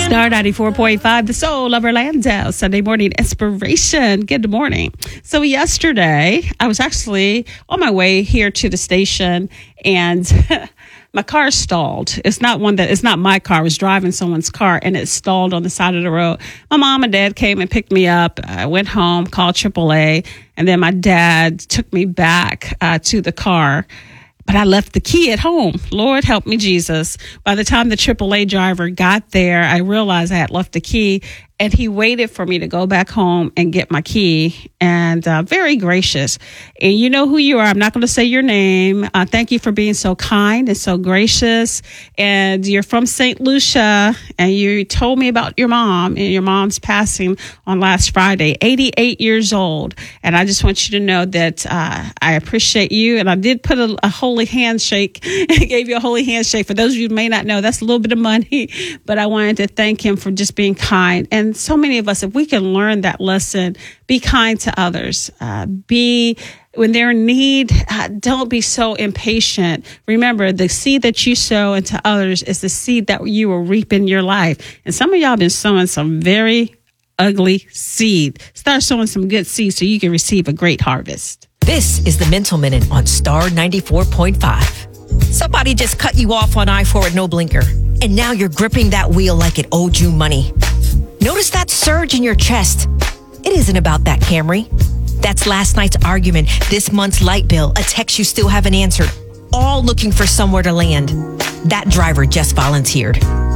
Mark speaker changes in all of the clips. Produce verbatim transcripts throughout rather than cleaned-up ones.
Speaker 1: Star ninety-four point five, the soul of Orlando, Sunday morning inspiration. Good morning. So yesterday, I was actually on my way here to the station, and my car stalled. It's not one that, it's not my car. I was driving someone's car, and it stalled on the side of the road. My mom and dad came and picked me up. I went home, called triple A, and then my dad took me back uh, to the car. But I left the key at home. Lord help me, Jesus. By the time the triple A driver got there, I realized I had left the key, and he waited for me to go back home and get my key. And uh, very gracious. And you know who you are. I'm not going to say your name. Uh, thank you for being so kind and so gracious. And you're from Saint Lucia, and you told me about your mom and your mom's passing on last Friday, eighty-eight years old. And I just want you to know that uh, I appreciate you. And I did put a, a holy handshake. I gave you a holy handshake. For those of you who may not know, that's a little bit of money. But I wanted to thank him for just being kind. And so many of us, if we can learn that lesson, be kind to others, uh, be when they're in need, uh, don't be so impatient. Remember, the seed that you sow into others is the seed that you will reap in your life. And some of y'all have been sowing some very ugly seed. Start sowing some good seeds so you can receive a great harvest.
Speaker 2: This is the Mental Minute on Star ninety-four point five. Somebody just cut you off on I four at no blinker, and now you're gripping that wheel like it owed you money. Notice that surge in your chest. It isn't about that Camry. That's last night's argument, this month's light bill, a text you still haven't answered, all looking for somewhere to land. That driver just volunteered.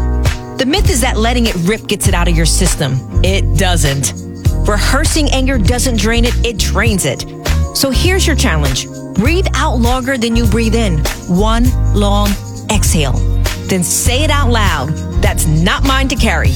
Speaker 2: The myth is that letting it rip gets it out of your system. It doesn't. Rehearsing anger doesn't drain it, it drains it. So here's your challenge. Breathe out longer than you breathe in. One long exhale. Then say it out loud. That's not mine to carry.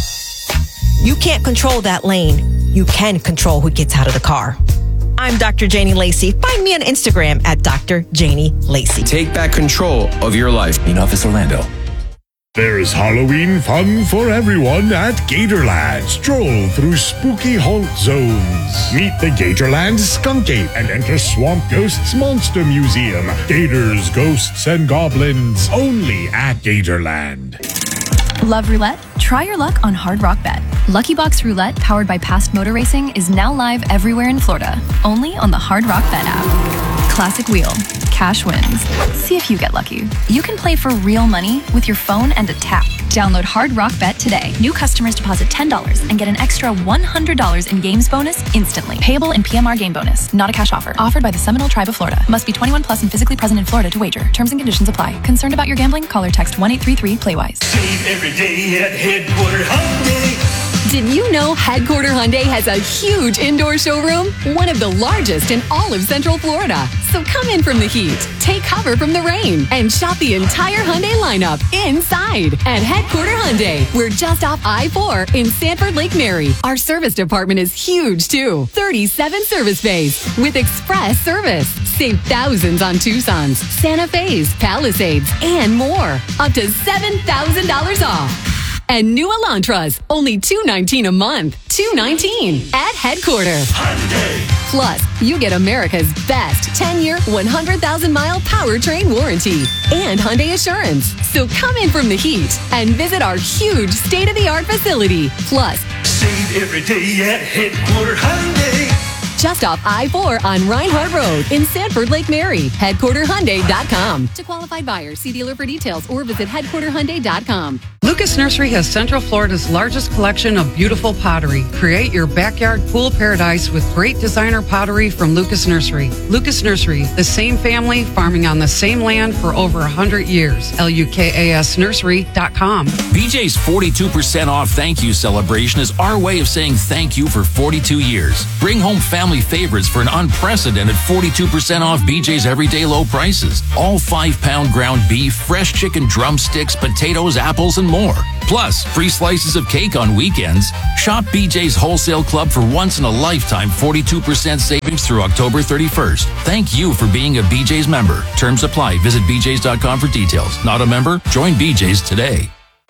Speaker 2: You can't control that lane. You can control who gets out of the car. I'm Doctor Janie Lacey. Find me on Instagram at Doctor Janie Lacey.
Speaker 3: Take back control of your life. In Office Orlando.
Speaker 4: There's Halloween fun for everyone at Gatorland. Stroll through spooky haunt zones. Meet the Gatorland Skunk Ape and enter Swamp Ghost's Monster Museum. Gators, ghosts, and goblins. Only at Gatorland.
Speaker 5: Love roulette? Try your luck on Hard Rock Bet. Lucky Box Roulette, powered by Past Motor Racing, is now live everywhere in Florida, only on the Hard Rock Bet app. Classic wheel, cash wins. See if you get lucky. You can play for real money with your phone and a tap. Download Hard Rock Bet today. New customers deposit ten dollars and get an extra one hundred dollars in games bonus instantly. Payable in P M R game bonus. Not a cash offer. Offered by the Seminole Tribe of Florida. Must be twenty-one plus and physically present in Florida to wager. Terms and conditions apply. Concerned about your gambling? Call or text one eight three three play wise.
Speaker 6: Save every day at Headquarter Hyundai.
Speaker 7: Did you know Headquarter Hyundai has a huge indoor showroom? One of the largest in all of Central Florida. So come in from the heat, take cover from the rain, and shop the entire Hyundai lineup inside at Headquarter Hyundai. We're just off I four in Sanford Lake Mary. Our service department is huge too. thirty-seven service bays with express service. Save thousands on Tucson's, Santa Fe's, Palisades, and more. Up to seven thousand dollars off. And new Elantras, only two nineteen a month. two nineteen at Headquarter.
Speaker 6: Hyundai.
Speaker 7: Plus, you get America's best ten-year, one hundred thousand mile powertrain warranty and Hyundai Assurance. So come in from the heat and visit our huge state-of-the-art facility. Plus,
Speaker 6: save every day at Headquarter Hyundai.
Speaker 7: Just off I four on Reinhardt Road in Sanford Lake Mary. Headquarter Hyundai dot com. To qualified buyers, see dealer for details or visit Headquarter Hyundai dot com.
Speaker 8: Lucas Nursery has Central Florida's largest collection of beautiful pottery. Create your backyard pool paradise with great designer pottery from Lucas Nursery. Lucas Nursery, the same family farming on the same land for over one hundred years. L U K A S nursery dot com.
Speaker 9: B J's forty-two percent off thank you celebration is our way of saying thank you for forty-two years. Bring home family favorites for an unprecedented forty-two percent off B J's everyday low prices. All five pound ground beef, fresh chicken drumsticks, potatoes, apples, and more. Plus, free slices of cake on weekends. Shop B J's Wholesale Club for once in a lifetime forty-two percent savings through October thirty-first. Thank you for being a B J's member. Terms apply. Visit B J's dot com for details. Not a member? Join B J's today.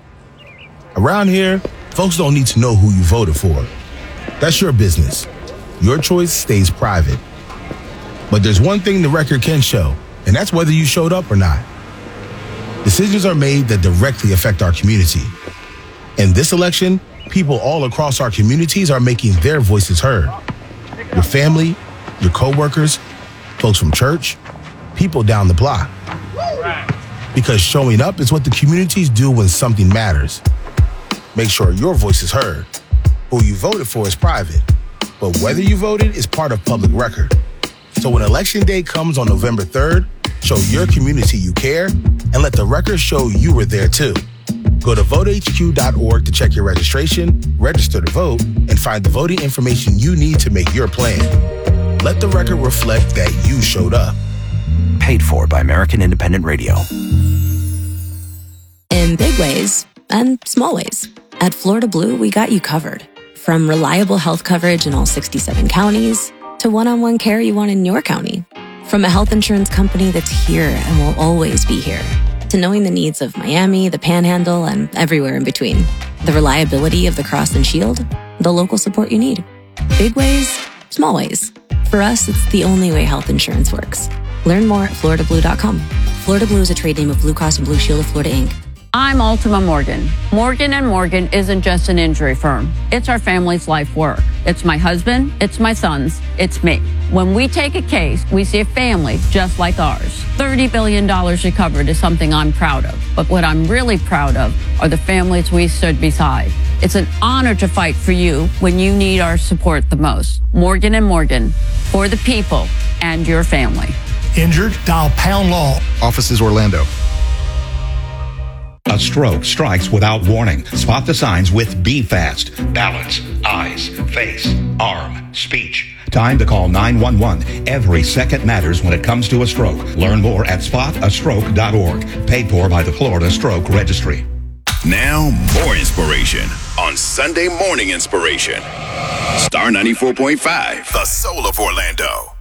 Speaker 10: Around here, folks don't need to know who you voted for. That's your business. Your choice stays private. But there's one thing the record can show, and that's whether you showed up or not. Decisions are made that directly affect our community. In this election, people all across our communities are making their voices heard. Your family, your coworkers, folks from church, people down the block. Because showing up is what the communities do when something matters. Make sure your voice is heard. Who you voted for is private, but whether you voted is part of public record. So when Election Day comes on November third, show your community you care and let the record show you were there too. Go to vote h q dot org to check your registration, register to vote, and find the voting information you need to make your plan. Let the record reflect that you showed up.
Speaker 3: Paid for by American Independent Radio.
Speaker 11: In big ways and small ways, at Florida Blue, we got you covered. From reliable health coverage in all sixty-seven counties to one-on-one care you want in your county. From a health insurance company that's here and will always be here, to knowing the needs of Miami, the Panhandle, and everywhere in between. The reliability of the Cross and Shield, the local support you need. Big ways, small ways. For us, it's the only way health insurance works. Learn more at florida blue dot com. Florida Blue is a trade name of Blue Cross and Blue Shield of Florida, Incorporated.
Speaker 12: I'm Ultima Morgan. Morgan and Morgan isn't just an injury firm. It's our family's life work. It's my husband, it's my sons, it's me. When we take a case, we see a family just like ours. thirty billion dollars recovered is something I'm proud of. But what I'm really proud of are the families we stood beside. It's an honor to fight for you when you need our support the most. Morgan and Morgan, for the people and your family.
Speaker 13: Injured? Dial Pound Law.
Speaker 14: Offices Orlando.
Speaker 15: A stroke strikes without warning. Spot the signs with Be Fast. Balance, eyes, face, arm, speech. Time to call nine one one. Every second matters when it comes to a stroke. Learn more at spot a stroke dot org. Paid for by the Florida Stroke Registry.
Speaker 16: Now, more inspiration on Sunday Morning Inspiration. Star ninety-four point five, the soul of Orlando.